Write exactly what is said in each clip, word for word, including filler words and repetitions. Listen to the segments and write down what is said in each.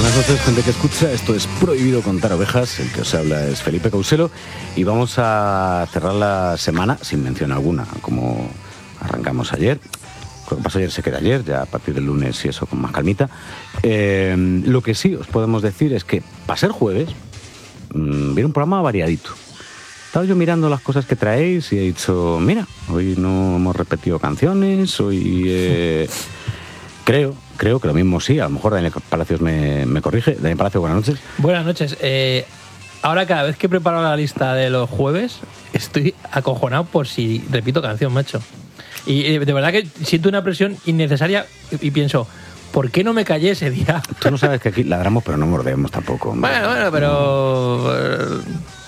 Buenas noches, gente que escucha. Esto es Prohibido Contar Ovejas. El que os habla es Felipe Couselo. Y vamos a cerrar la semana sin mención alguna, como arrancamos ayer. Lo que pasó ayer se queda ayer, ya a partir del lunes y eso con más calmita. Eh, lo que sí os podemos decir es que para ser jueves mmm, viene un programa variadito. Estaba yo mirando las cosas que traéis y he dicho, mira, hoy no hemos repetido canciones, hoy eh, creo, creo que lo mismo sí, a lo mejor Daniel Palacios me, me corrige. Daniel Palacios, buenas noches. Buenas noches. Eh, ahora cada vez que preparo la lista de los jueves, estoy acojonado por si repito canción, macho. Y eh, de verdad que siento una presión innecesaria y, y pienso, ¿por qué no me callé ese día? Tú no sabes que aquí ladramos, pero no mordemos tampoco. Hombre. Bueno, bueno, pero... Eh,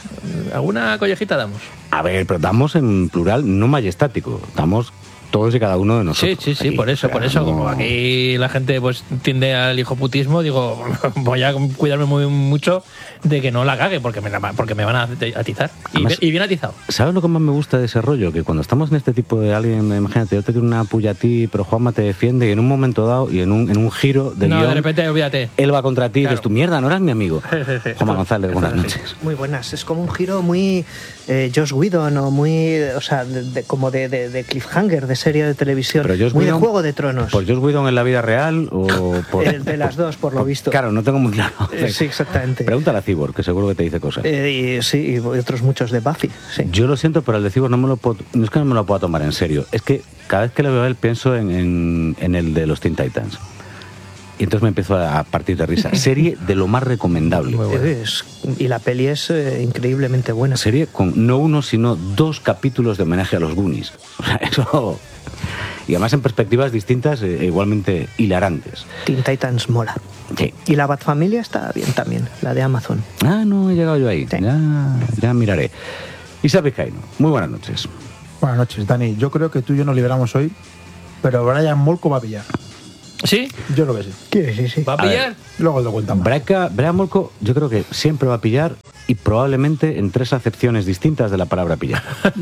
alguna collejita damos. A ver, pero damos en plural, no majestático. Damos todos y cada uno de nosotros. Sí, sí, sí, aquí. por eso, O sea, por eso. no... Como aquí la gente pues tiende al hijoputismo, digo, voy a cuidarme muy mucho de que no la cague, porque me, la, porque me van a atizar. Y, Además, y bien atizado. ¿Sabes lo que más me gusta de ese rollo? Que cuando estamos en este tipo de alguien, imagínate, yo te tiro una puya a ti, pero Juanma te defiende y en un momento dado y en un, en un giro de no, guión, de repente, olvídate. Él va contra ti y claro. Dices, tu mierda, no eras mi amigo. Sí, sí, sí. Juanma González, buenas noches. Muy buenas. Es como un giro muy eh, Joss Whedon o muy, o sea, de, de, como de, de, de cliffhanger de serie de televisión. Pero Joss muy Whedon, de Juego de Tronos. ¿Por Joss Whedon en la vida real o por...? El de las dos, por lo visto. Claro, no tengo muy claro. Eh, sí, exactamente. Pregúntale a Cyborg, que seguro que te dice cosas. Eh, y, sí, y otros muchos de Buffy. Sí. Yo lo siento, pero el de Cyborg no me lo puedo... No es que no me lo pueda tomar en serio. Es que cada vez que lo veo a él pienso en, en, en el de los Teen Titans. Y entonces me empiezo a partir de risa. Serie de lo más recomendable. Es, y la peli es eh, increíblemente buena. Serie con no uno, sino dos capítulos de homenaje a los Goonies. O sea, eso... Y además en perspectivas distintas, eh, igualmente hilarantes. Teen Titans mola. Sí. Y la Batfamilia está bien también, la de Amazon. Ah, no he llegado yo ahí. Sí. Ya, ya miraré. Isaac Vizcaíno, muy buenas noches. Buenas noches, Dani. Yo creo que tú y yo nos liberamos hoy, pero Brian Molko va a pillar. ¿Sí? Yo creo que sí. ¿Qué? Sí, sí. ¿Va a pillar? A ver, luego lo contamos. Brian, Brian Molko, yo creo que siempre va a pillar y probablemente en tres acepciones distintas de la palabra pillar.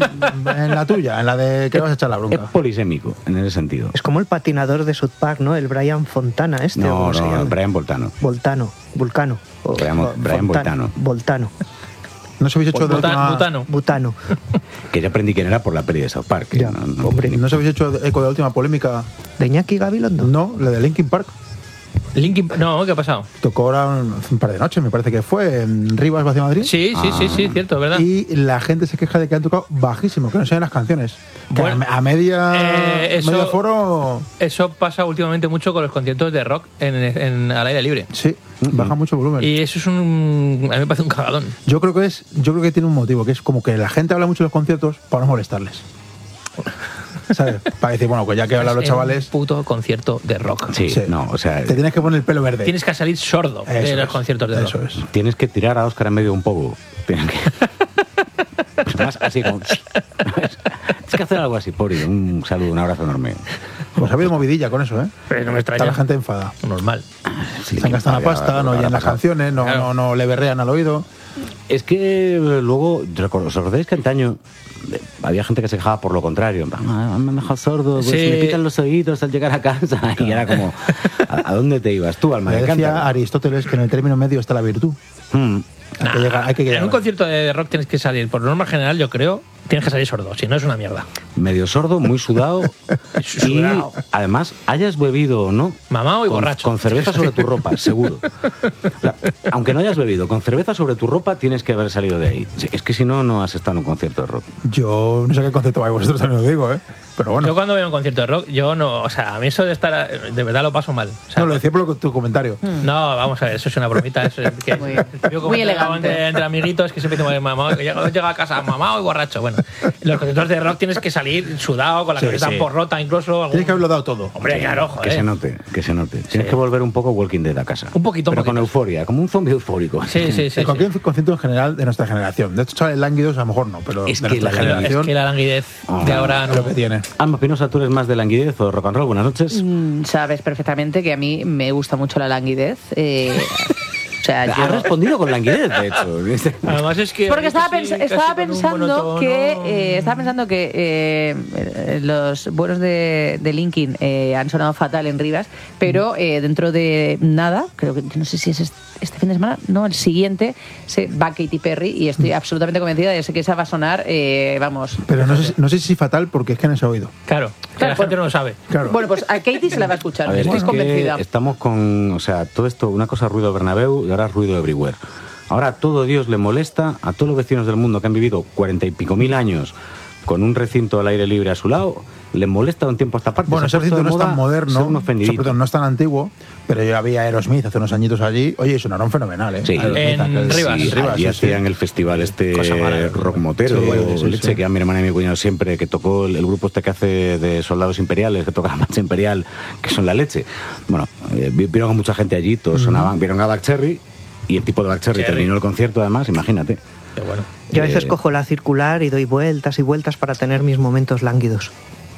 En la tuya, en la de que vas a echar la bronca. Es polisémico, en ese sentido. Es como el patinador de South Park, ¿no? El Brian Fontana este. No, ¿o no, no Brian Voltano. Voltano, Vulcano. O Brian, o, Brian Voltano. Voltano. ¿No os habéis hecho Buta, de última... Butano. Butano. Que ya aprendí quién era por la peli de South Park. Ya, no, no, hombre. ¿No os habéis hecho eco de la última polémica? ¿De Iñaki Gabilondo? No, la de Linkin Park. Linkin... No, ¿qué ha pasado? Tocó ahora un, un par de noches, me parece que fue, en Rivas, hacia Madrid. Sí, sí, ah. sí, sí, cierto, ¿verdad? Y la gente se queja de que han tocado bajísimo, que no se ven las canciones. Bueno, a media, eh, eso, medio foro... Eso pasa últimamente mucho con los conciertos de rock en, en, al aire libre. Sí, uh-huh. Baja mucho el volumen. Y eso es un... A mí me parece un cagadón. Yo creo que es, yo creo que tiene un motivo, que es como que la gente habla mucho de los conciertos para no molestarles. ¿Sabes? Para decir, bueno, pues ya que hablan los chavales... Un puto concierto de rock. Sí, sí, no, o sea... Te tienes que poner el pelo verde. Tienes que salir sordo eso de los es, conciertos de eso rock. Es. Tienes que tirar a Óscar en medio de un poco. Tienes que... Más así como... Tienes que hacer algo así, pobre. Un saludo, un abrazo enorme. Pues ha habido movidilla con eso, ¿eh? Pero no me extraña. Está la gente enfada. Normal. Sí, se han gastado la pasta, no oyen las canciones, no, claro. no, no le berrean al oído. Es que luego, ¿os acordáis que antaño había gente que se quejaba por lo contrario? Ah, me han dejado sordo, pues sí. Me pican los oídos al llegar a casa. Y era como, ¿a, a dónde te ibas tú, alma de cántaro? Decía Aristóteles que en el término medio está la virtud. Hmm. Hay que llegar, hay que llegar. En un concierto de rock tienes que salir, por norma general, yo creo, tienes que salir sordo, si no es una mierda. Medio sordo, muy sudado. Y además, hayas bebido o no, mamao y con, borracho. Con cerveza sobre tu ropa, seguro. O sea, aunque no hayas bebido, con cerveza sobre tu ropa tienes que haber salido de ahí. Es que si no, no has estado en un concierto de rock. Yo no sé qué concierto vais vosotros, también lo digo, ¿eh? Pero bueno. Yo cuando veo un concierto de rock, yo no, o sea, a mí eso de estar, de verdad lo paso mal. O sea, no, lo decía por tu comentario. No, vamos a ver, eso es una bromita. Eso es que, muy, yo muy elegante. Entre, entre amiguitos que siempre decimos, mamá, que llega, llega a casa mamá y borracho. Bueno, los conciertos de rock tienes que salir sudado, con la sí, cabeza sí. porrota, incluso. Algún... Tienes que haberlo dado todo. Hombre, sí, claro, joder. Que se note, que se note. Sí. Tienes que volver un poco Walking Dead a casa. Un poquito, Pero un con euforia, como un zombie eufórico. Sí, sí, sí. En cualquier sí. concierto en general de nuestra generación. De hecho, chavales lánguidos a lo mejor no, pero es de que nuestra la generación. Es que la languidez oh, de ahora no. Es lo que tiene. Alma Pinoza, ¿tú eres más de languidez o rock and roll? Buenas noches. Mm, sabes perfectamente que a mí me gusta mucho la languidez. Eh, sea, yo... Ha respondido con languidez, de hecho. Además es que... Porque estaba, pens estaba, pensando que, eh, estaba pensando que eh, los vuelos de, de Linkin eh, han sonado fatal en Rivas, pero eh, dentro de nada, creo que no sé si es este fin de semana, no, el siguiente, se va Katy Perry y estoy absolutamente convencida de que esa va a sonar, eh, vamos... Pero no sé, no sé si fatal porque es que no se ha oído. Claro, que claro, la gente no lo sabe. Claro. Bueno, pues a Katy se la va a escuchar, a ver, estoy es convencida. Estamos con, o sea, todo esto, una cosa ruido Bernabéu y ahora ruido everywhere. Ahora todo Dios le molesta a todos los vecinos del mundo que han vivido cuarenta y pico mil años con un recinto al aire libre a su lado, les molesta un tiempo a esta parte. Bueno, ese recinto no es tan moderno, no es tan antiguo, pero yo había Aerosmith hace unos añitos allí. Oye, sonaron fenomenal, ¿eh? Sí, en Rivas. Sí, Rivas, allí hacían sí. el festival este rock motero, sí, sí, leche, sí. que a mi hermana y mi cuñado siempre, que tocó el, el grupo este que hace de soldados imperiales, que toca la marcha imperial, que son la leche. Bueno, eh, vieron a mucha gente allí, todos uh-huh. sonaban, vieron a Black Cherry, y el tipo de Black Cherry Cherry. terminó el concierto, además, imagínate. Qué bueno. Yo a veces eh, cojo la circular y doy vueltas y vueltas para tener mis momentos lánguidos.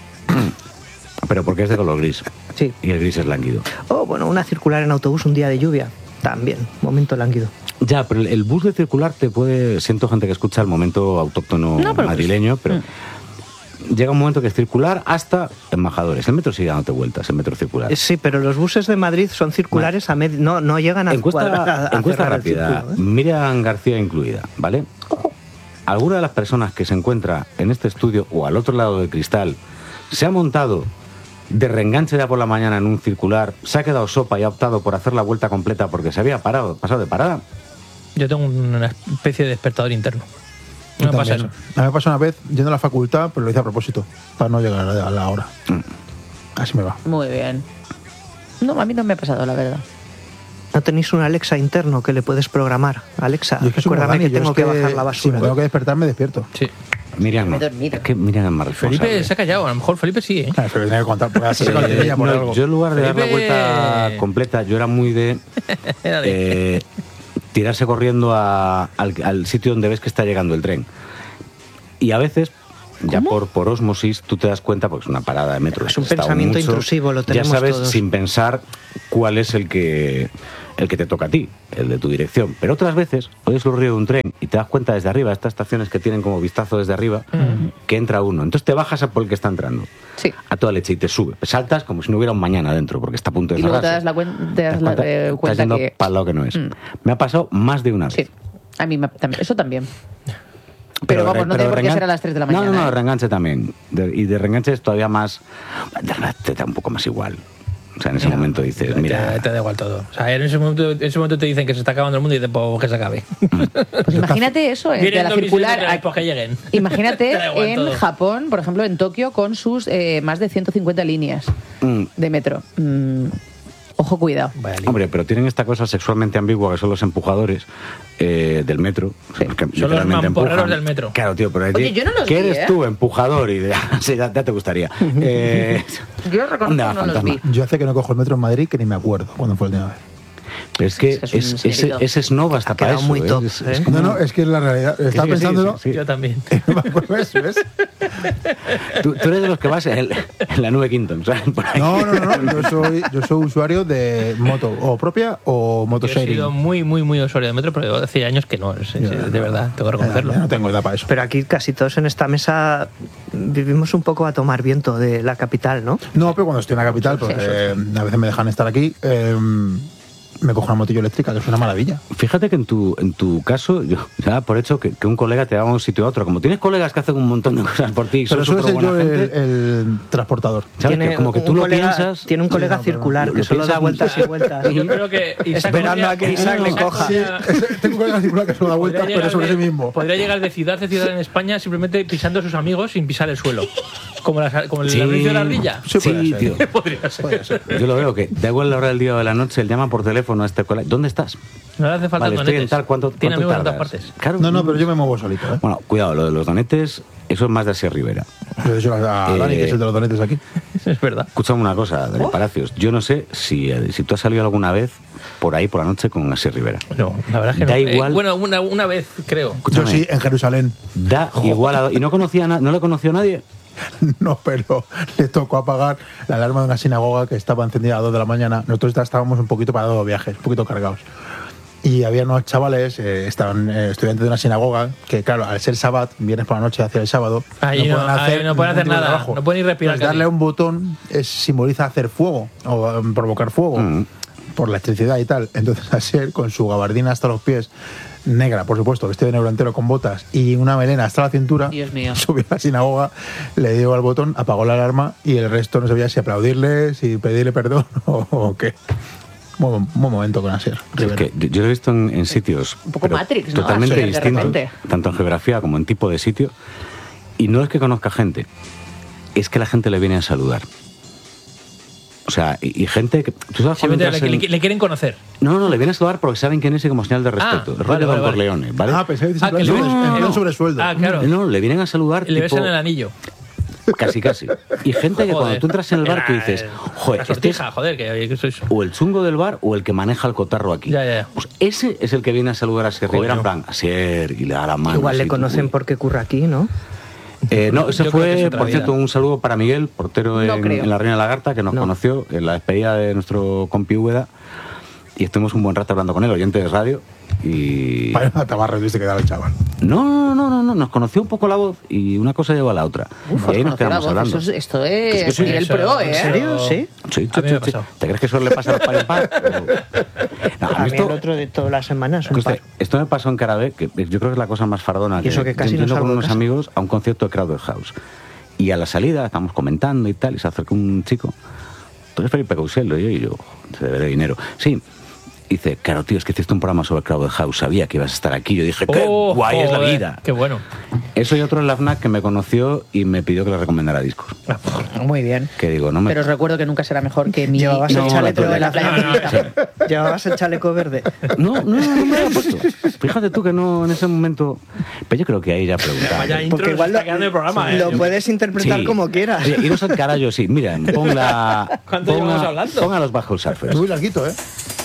Pero porque es de color gris. Sí. Y el gris es lánguido. Oh, bueno, una circular en autobús un día de lluvia. También, momento lánguido. Ya, pero el bus de circular te puede... Siento gente que escucha el momento autóctono no, pero madrileño, pero... Mm. Llega un momento que es circular hasta embajadores. El metro sigue dándote vueltas, el metro circular. Sí, pero los buses de Madrid son circulares, a med no, no llegan a encuesta, cuadrar, a encuesta rápida, círculo, ¿eh? Miriam García incluida, ¿vale? Ojo. ¿Alguna de las personas que se encuentra en este estudio o al otro lado del cristal se ha montado de reenganche ya por la mañana en un circular, se ha quedado sopa y ha optado por hacer la vuelta completa porque se había parado, pasado de parada? Yo tengo una especie de despertador interno. No me pasa eso. A mí me pasó una vez yendo a la facultad, pero lo hice a propósito, para no llegar a la hora. Mm. Así me va. Muy bien. No, a mí no me ha pasado, la verdad. ¿No tenéis un Alexa interno que le puedes programar? Alexa, es que recuérdame que tengo es que, que bajar la basura. Si me tengo que despertar, me despierto. Sí. Miriam, no. Es que Miriam es más responsable. Felipe se ha callado, a lo mejor Felipe sí, ¿eh? Claro, Felipe tiene que contar, porque sí, eh, por no, algo. Yo en lugar de Felipe... dar la vuelta completa, yo era muy de... eh, tirarse corriendo a, al, al sitio donde ves que está llegando el tren. Y a veces, ¿cómo? Ya por, por osmosis, tú te das cuenta, porque es una parada de metro. Es un pensamiento mucho, intrusivo, lo tenemos ya sabes, todos. Sin pensar cuál es el que, el que te toca a ti, el de tu dirección. Pero otras veces, oyes el ruido de un tren y te das cuenta desde arriba, estas estaciones que tienen como vistazo desde arriba, uh-huh. que entra uno. Entonces te bajas a por el que está entrando. Sí. A toda leche y te sube. Saltas como si no hubiera un mañana dentro, porque está a punto de cerrarse. Y luego te das la cuen te das la, cuenta, eh, cuenta estás que... para el lado que no es. Mm. Me ha pasado más de una vez. Sí. A mí me, también, eso también. Pero, pero vamos, no tiene por qué ser a las tres de la mañana. No, no, no, ¿eh? reenganche también. De, y de reenganche es todavía más... Te da un poco más igual. O sea, en ese no, momento dices, mira... Te, te da igual todo. O sea, en ese, momento, en ese momento te dicen que se está acabando el mundo y dices, pues que se acabe. Pues imagínate eso, eh, de la circular... A, pues que lleguen. Imagínate en todo. Japón, por ejemplo, en Tokio, con sus eh, más de ciento cincuenta líneas mm. de metro. Mm. Ojo, cuidado. Hombre, pero tienen esta cosa sexualmente ambigua que son los empujadores eh, del metro. Sí. Que son los mamporreros del metro. Claro, tío, pero Oye, yo no los ¿qué vi, eres ¿eh? tú, empujador? Y de, sí, ya, ya te gustaría. eh, yo reconozco que no los vi. Yo hace que no cojo el metro en Madrid que ni me acuerdo cuando fue la última vez. Pero es que, es, que es, es, ese snob hasta para eso. Muy top, es, ¿eh? es como... No, no, es que es la realidad. Estaba sí, pensándolo. Sí, sí, sí. Yo también. ¿Ves? ¿Ves? ¿Tú, tú eres de los que vas en, en la nube Quinton, ¿sabes? Por ahí. No, no, no, no. Yo soy, yo soy usuario de moto, o propia o motosharing. Yo he sido muy, muy, muy usuario de metro, pero hace años que no. Es, es, de verdad, tengo que reconocerlo. Ya no tengo edad para eso. Pero aquí casi todos en esta mesa vivimos un poco a tomar viento de la capital, ¿no? No, pero cuando estoy en la capital, pues, eh, a veces me dejan estar aquí. Eh, me cojo una motillo eléctrica, que es una maravilla. Fíjate que en tu en tu caso, yo ya por hecho que, que un colega te va a un sitio a otro. Como tienes colegas que hacen un montón de cosas por ti, pero suele ser yo el, el transportador. ¿Sabes? Que como que tú lo colega, piensas... Tiene un colega no, circular que solo da vueltas y vueltas. Yo creo que esperando a que Isaac le coja. Sí, tengo un colega circular que solo da vueltas, pero sobre sí mismo. Podría llegar de ciudad a ciudad en España simplemente pisando a sus amigos sin pisar el suelo. Como, la, como el sí. anuncio de la ardilla. Sí, sí tío. Podría ser. Podría ser. Yo lo veo que da igual la hora del día o de la noche, él llama por teléfono a este colega. ¿Dónde estás? No le hace falta vale, donetes. Estoy en tal, ¿cuánto, Tiene cuánto amigos tardas? en todas partes. Claro. No, no, pero yo me muevo solito, ¿eh? Bueno, cuidado, lo de los donetes, eso es más de Asier Rivera. Yo he dicho a Dani, eh, que es el de los donetes aquí. Es verdad. Escúchame una cosa, Dani oh. Palacios. Yo no sé si, si tú has salido alguna vez por ahí por la noche con Asier Rivera. No, la verdad es que da no. igual. Eh, bueno, una, una vez, creo. Escúchame, yo sí, en Jerusalén. Da oh. igual. A, ¿Y no conocía na, no le conoció a nadie? No, pero le tocó apagar la alarma de una sinagoga que estaba encendida a las dos de la mañana. Nosotros estábamos un poquito parados de viajes, un poquito cargados. y había unos chavales, eh, estaban eh, estudiantes de una sinagoga, que claro, al ser sábado, viernes por la noche hacia el sábado, ahí no, no pueden hacer, no pueden hacer nada, trabajo. No pueden ni respirar. Pues darle un botón es, simboliza hacer fuego o um, provocar fuego mm. por la electricidad y tal. Entonces Asier, con su gabardina hasta los pies, negra, por supuesto, vestido de negro entero con botas y una melena hasta la cintura, Dios mío, subió a la sinagoga, le dio al botón, apagó la alarma y el resto no sabía si aplaudirle, si pedirle perdón o, o qué. Buen, buen momento con Asier. Es que yo lo he visto en, en sitios un poco Matrix, ¿no? totalmente Asier, distintos, tanto en geografía como en tipo de sitio. Y no es que conozca gente, es que la gente le viene a saludar. O sea, y, y gente que... ¿tú sabes sí, le, en... le, le quieren conocer. No, no, le vienen a saludar porque saben quién es y como señal de respeto. Ah, el vale, rollo vale, Don Corleone, ¿vale? Ah, pensé que ah, en plan no, no, sobre sueldo. Ah, claro. No, le vienen a saludar y le tipo... besan el anillo. Casi, casi. Y gente que joder. Cuando tú entras en el bar tú dices, joder, la sortija, este es joder, que, que sois... o el chungo del bar o el que maneja el cotarro aquí. Ya, ya, ya. Pues ese es el que viene a saludar a Asier Rivera en plan, Asier, y le da la mano. Igual le conocen porque curra aquí, ¿no? Eh, no, ese fue, por cierto, un saludo para Miguel, portero en, no en la Reina Lagarta, que nos no. conoció en la despedida de nuestro compi Úbeda. Y estuvimos un buen rato hablando con él, oyente de radio. Y... Vaya tabarra tuviste que dar al chaval. No, no, no, no, nos conoció un poco la voz y una cosa llevó a la otra. Uf, y ahí nos quedamos hablando. Eso es, esto es, es, que sí, el pro, ¿eh? ¿En serio? Sí. Sí, sí, sí, sí. ¿Te crees que eso le pasa a los par y par? Pero... No, a mí esto... el otro de todas las semanas. Un par. Esto me pasó en Carabé, que yo creo que es la cosa más fardona. Y eso que, que casi no con unos casa. amigos a un concierto de Crowded House. Y a la salida estamos comentando y tal, y se acercó un chico. Tú eres Felipe Couselo, y yo, y yo, se debe de dinero. Sí. Dice, claro, tío, es que hiciste un programa sobre Crowded House, sabía que ibas a estar aquí. Yo dije, qué oh, guay joder, es la vida. Qué bueno. Eso y otro en la F N A C que me conoció y me pidió que le recomendara discos. Muy bien. Que digo, no me... Pero os recuerdo que nunca será mejor que mi... Llevabas no, el chaleco de la playa. Llevabas el chaleco verde. No, no, no me lo he puesto. Fíjate tú que no en ese momento... Pero yo creo que ahí ya preguntaba. Porque igual lo, el programa, ¿eh? lo puedes interpretar sí. como quieras. Oye, iros al carajo, sí. Mira, pon la... ¿Cuánto llevamos hablando? Ponga los Bajos Surfers. Muy larguito, ¿eh?